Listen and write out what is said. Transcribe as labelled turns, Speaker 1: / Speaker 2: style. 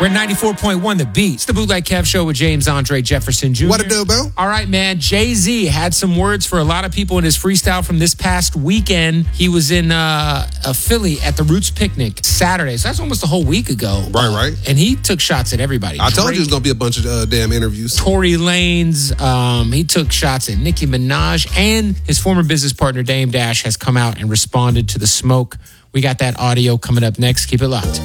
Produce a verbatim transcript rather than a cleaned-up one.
Speaker 1: We're at ninety-four point one The Beat. It's the Bootleg Kev Show with James Andre Jefferson Junior
Speaker 2: What a do, Bill?
Speaker 1: All right, man. Jay-Z had some words for a lot of people in his freestyle from this past weekend. He was in uh, a Philly at the Roots Picnic Saturday. So that's almost a whole week ago.
Speaker 2: Right, right.
Speaker 1: And he took shots at everybody.
Speaker 2: I told
Speaker 1: Drake,
Speaker 2: you it was going to be a bunch of uh, damn interviews.
Speaker 1: Tory Lanez. Um, he took shots at Nicki Minaj. And his former business partner, Dame Dash, has come out and responded to the smoke. We got that audio coming up next. Keep it locked.